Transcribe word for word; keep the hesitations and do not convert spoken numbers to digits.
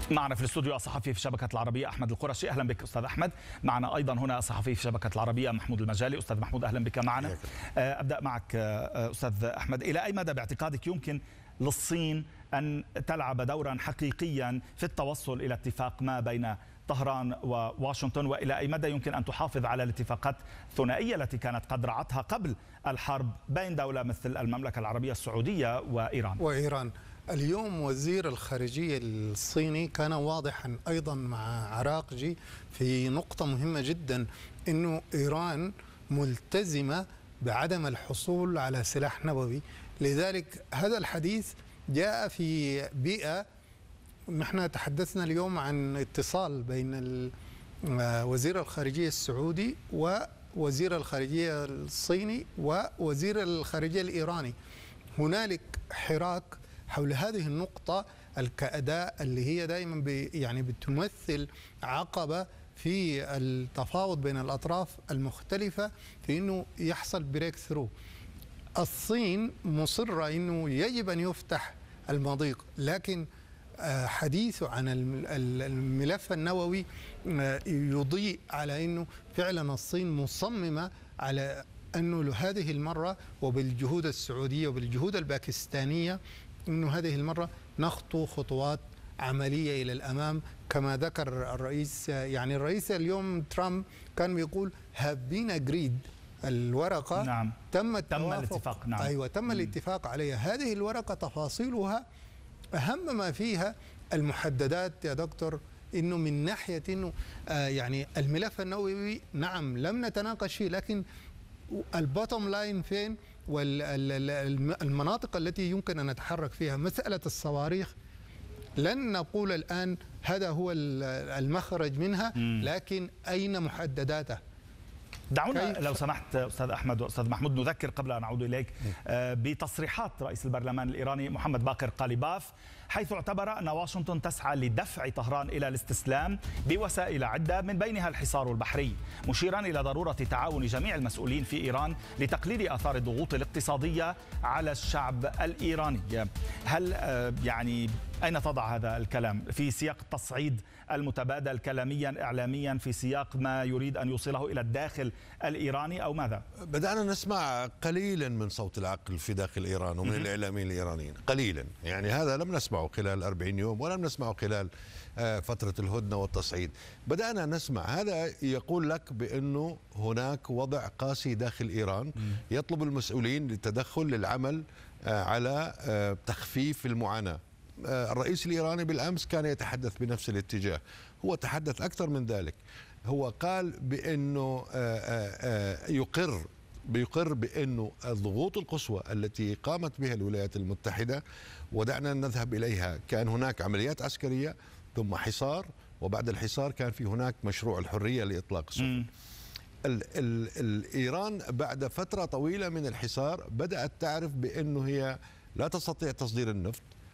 معنا في الاستوديو الصحفي في شبكة العربية أحمد القرشي. أهلا بك أستاذ أحمد. معنا أيضا هنا الصحفي في شبكة العربية محمود المجالي. أستاذ محمود أهلا بك معنا. أبدأ معك أستاذ أحمد، إلى أي مدى باعتقادك يمكن للصين أن تلعب دورا حقيقيا في التوصل إلى اتفاق ما بين طهران وواشنطن، وإلى أي مدى يمكن أن تحافظ على الاتفاقات الثنائية التي كانت قد رعتها قبل الحرب بين دولة مثل المملكة العربية السعودية وإيران؟ وإيران اليوم وزير الخارجية الصيني كان واضحا أيضا مع عراقجي في نقطة مهمة جدا، أنه إيران ملتزمة بعدم الحصول على سلاح نووي. لذلك هذا الحديث جاء في بيئة، نحن تحدثنا اليوم عن اتصال بين وزير الخارجية السعودي ووزير الخارجية الصيني ووزير الخارجية الإيراني. هنالك حراك حول هذه النقطة كأداء اللي هي دائما بي يعني بتمثل عقبة في التفاوض بين الأطراف المختلفة في أنه يحصل بريك ثرو. الصين مصرة أنه يجب أن يفتح المضيق، لكن حديثه عن الملف النووي يضيء على أنه فعلا الصين مصممة على أنه لهذه المرة وبالجهود السعودية وبالجهود الباكستانية أنه هذه المرة نخطو خطوات عملية إلى الأمام. كما ذكر الرئيس، يعني الرئيس اليوم ترامب كان بيقول have been agreed، الورقة نعم. تم تم الاتفاق. نعم. أيوة تم م. الاتفاق عليها. هذه الورقة تفاصيلها أهم ما فيها المحددات يا دكتور، إنه من ناحية إنه آه يعني الملف النووي نعم لم نتناقش فيه، لكن البوتوم لاين فين والمناطق التي يمكن أن نتحرك فيها. مسألة الصواريخ لن نقول الآن هذا هو المخرج منها، لكن أين محدداته؟ دعونا لو سمحت أستاذ أحمد وأستاذ محمود نذكر قبل أن نعود إليك بتصريحات رئيس البرلمان الإيراني محمد باقر قاليباف، حيث اعتبر أن واشنطن تسعى لدفع طهران إلى الاستسلام بوسائل عدة من بينها الحصار البحري، مشيرا إلى ضرورة تعاون جميع المسؤولين في إيران لتقليل آثار الضغوط الاقتصادية على الشعب الإيراني. هل يعني أين تضع هذا الكلام في سياق التصعيد المتبادل كلاميا إعلاميا، في سياق ما يريد أن يوصله إلى الداخل الإيراني، أو ماذا؟ بدأنا نسمع قليلا من صوت العقل في داخل إيران ومن الإعلاميين الإيرانيين، قليلا. يعني هذا لم نسمعه خلال أربعين يوم ولم نسمعه خلال فترة الهدنة والتصعيد. بدأنا نسمع هذا يقول لك بأنه هناك وضع قاسي داخل إيران يطلب المسؤولين للتدخل للعمل على تخفيف المعاناة. الرئيس الإيراني بالأمس كان يتحدث بنفس الاتجاه، هو تحدث أكثر من ذلك. هو قال بأنه يقر بيقر بأنه الضغوط القصوى التي قامت بها الولايات المتحدة ودعنا نذهب إليها، كان هناك عمليات عسكرية ثم حصار، وبعد الحصار كان في هناك مشروع الحرية لإطلاق السفن. الإيران بعد فترة طويلة من الحصار بدأت تعرف بأنه هي لا تستطيع تصدير النفط،